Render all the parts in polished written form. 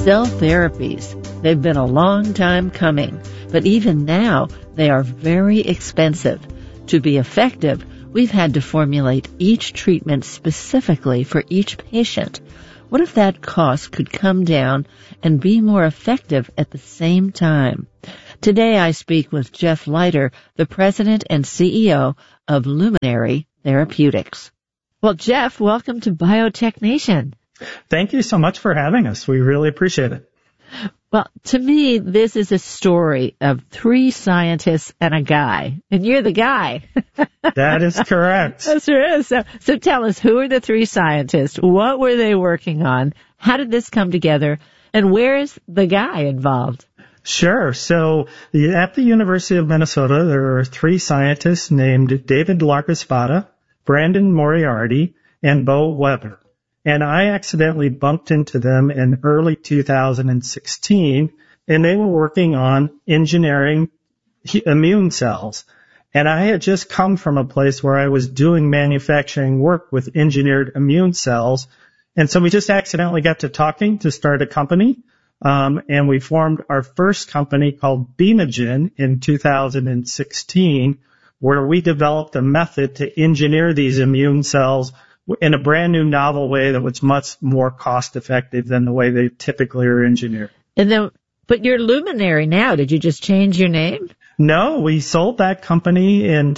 Cell therapies. They've been a long time coming, but even now they are very expensive. To be effective, we've had to formulate each treatment specifically for each patient. What if that cost could come down and be more effective at the same time? Today I speak with Jeff Leiter, the president and CEO of Luminary Therapeutics. Well, Jeff, welcome to Biotech Nation. Thank you so much for having us. We really appreciate it. Well, to me, this is a story of three scientists and a guy, and you're the guy. That is correct. That's right. So tell us, who are the three scientists? What were they working on? How did this come together? And where is the guy involved? Sure. So at the University of Minnesota, there are three scientists named David Larcaspada, Brandon Moriarty, and Bo Weber. And I accidentally bumped into them in early 2016, and they were working on engineering immune cells. And I had just come from a place where I was doing manufacturing work with engineered immune cells. And so we just accidentally got to talking to start a company. And we formed our first company called B-MoGen in 2016, where we developed a method to engineer these immune cells in a brand new novel way that was much more cost effective than the way they typically are engineered. But you're Luminary now. Did you just change your name? No, we sold that company in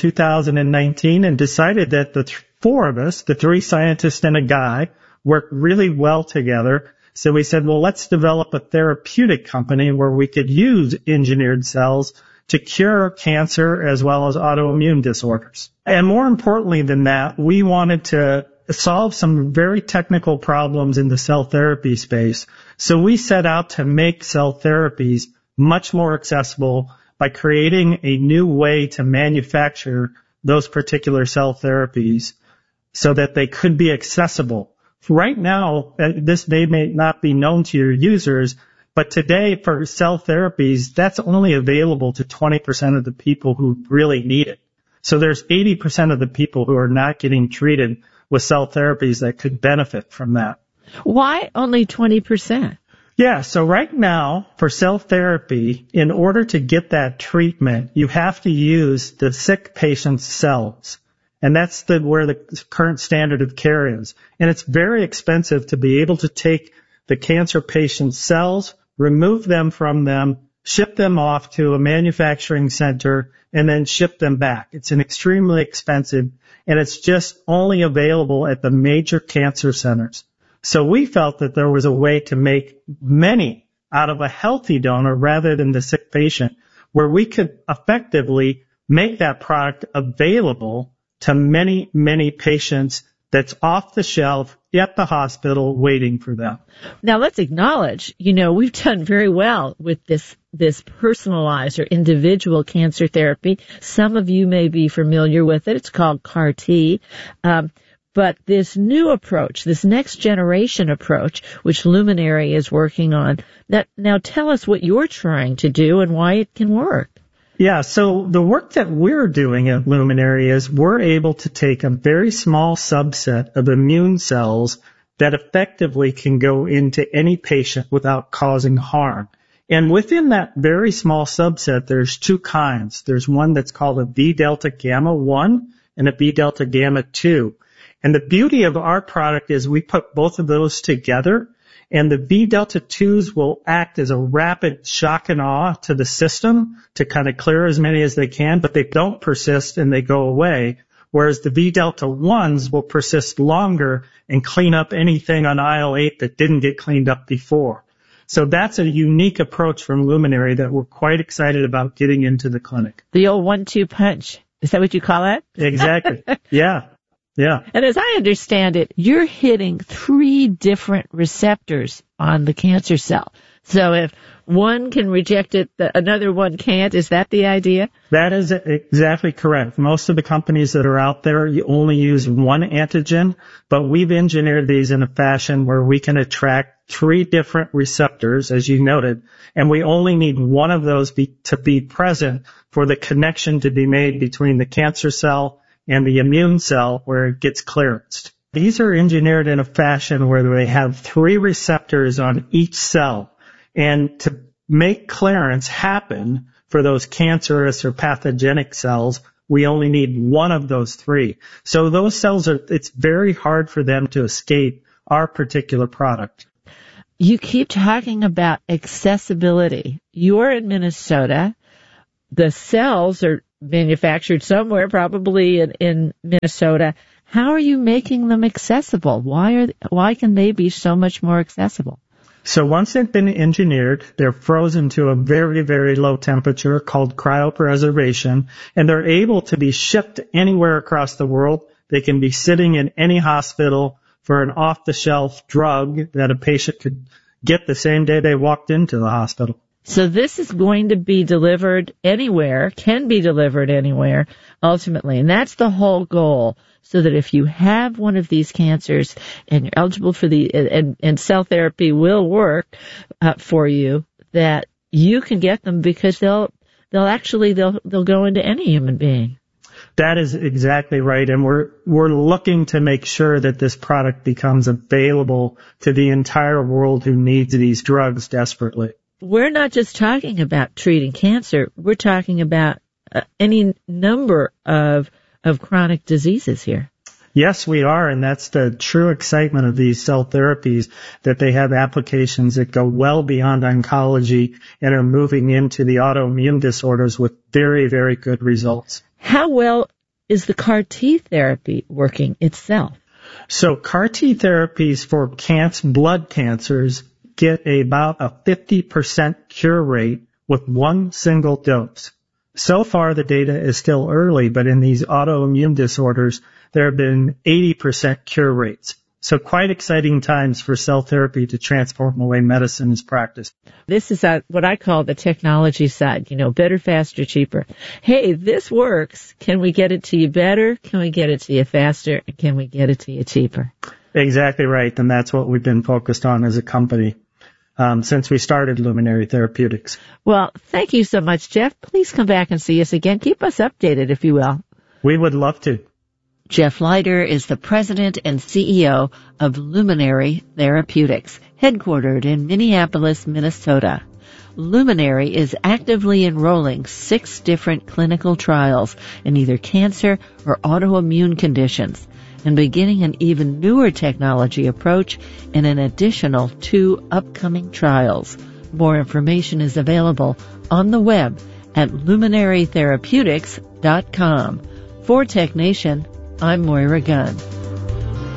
2019 and decided that the four of us, the three scientists and a guy, worked really well together. So we said, well, let's develop a therapeutic company where we could use engineered cells to cure cancer as well as autoimmune disorders. And more importantly than that, we wanted to solve some very technical problems in the cell therapy space. So we set out to make cell therapies much more accessible by creating a new way to manufacture those particular cell therapies so that they could be accessible. Right now, this may not be known to your users, but today for cell therapies, that's only available to 20% of the people who really need it. So there's 80% of the people who are not getting treated with cell therapies that could benefit from that. Why only 20%? Yeah, so right now for cell therapy, in order to get that treatment, you have to use the sick patient's cells. And that's where the current standard of care is. And it's very expensive to be able to take the cancer patient's cells, remove them from them, ship them off to a manufacturing center, and then ship them back. It's an extremely expensive, and it's just only available at the major cancer centers. So we felt that there was a way to make many out of a healthy donor rather than the sick patient, where we could effectively make that product available to many, many patients that's off the shelf at the hospital waiting for them. Now let's acknowledge, we've done very well with this personalized or individual cancer therapy. Some of you may be familiar with it. It's called CAR-T. But this new approach, this next generation approach, which Luminary is working on, now tell us what you're trying to do and why it can work. Yeah, so the work that we're doing at Luminary is we're able to take a very small subset of immune cells that effectively can go into any patient without causing harm. And within that very small subset, there's two kinds. There's one that's called a V delta gamma 1 and a V delta gamma 2. And the beauty of our product is we put both of those together, and the V delta 2s will act as a rapid shock and awe to the system to kind of clear as many as they can, but they don't persist and they go away. Whereas the V delta 1s will persist longer and clean up anything on IL-8 that didn't get cleaned up before. So that's a unique approach from Luminary that we're quite excited about getting into the clinic. The old 1-2 punch. Is that what you call it? Exactly. Yeah. Yeah. And as I understand it, you're hitting 3 different receptors on the cancer cell. So if one can reject it, another one can't. Is that the idea? That is exactly correct. Most of the companies that are out there, you only use one antigen, but we've engineered these in a fashion where we can attract 3 different receptors, as you noted, and we only need one of those to be present for the connection to be made between the cancer cell and the immune cell where it gets clearanced. These are engineered in a fashion where they have 3 receptors on each cell. And to make clearance happen for those cancerous or pathogenic cells, we only need one of those three. So those cells it's very hard for them to escape our particular product. You keep talking about accessibility. You're in Minnesota. The cells are manufactured somewhere, probably in Minnesota. How are you making them accessible? Why can they be so much more accessible? So once they've been engineered, they're frozen to a very, very low temperature called cryopreservation, and they're able to be shipped anywhere across the world. They can be sitting in any hospital for an off-the-shelf drug that a patient could get the same day they walked into the hospital. So this is going to be delivered anywhere, can be delivered anywhere, ultimately. And that's the whole goal, so that if you have one of these cancers and you're eligible for and cell therapy will work for you, that you can get them because they'll go into any human being. That is exactly right. And we're looking to make sure that this product becomes available to the entire world who needs these drugs desperately. We're not just talking about treating cancer. We're talking about any number of chronic diseases here. Yes, we are, and that's the true excitement of these cell therapies, that they have applications that go well beyond oncology and are moving into the autoimmune disorders with very, very good results. How well is the CAR T therapy working itself? So CAR T therapies for blood cancers get about a 50% cure rate with one single dose. So far, the data is still early, but in these autoimmune disorders, there have been 80% cure rates. So quite exciting times for cell therapy to transform the way medicine is practiced. This is what I call the technology side, better, faster, cheaper. Hey, this works. Can we get it to you better? Can we get it to you faster? And can we get it to you cheaper? Exactly right. And that's what we've been focused on as a company since we started Luminary Therapeutics. Well, thank you so much, Jeff. Please come back and see us again. Keep us updated, if you will. We would love to. Jeff Leiter is the president and CEO of Luminary Therapeutics, headquartered in Minneapolis, Minnesota. Luminary is actively enrolling 6 different clinical trials in either cancer or autoimmune conditions, and beginning an even newer technology approach in an additional 2 upcoming trials. More information is available on the web at luminarytherapeutics.com. For Tech Nation, I'm Moira Gunn.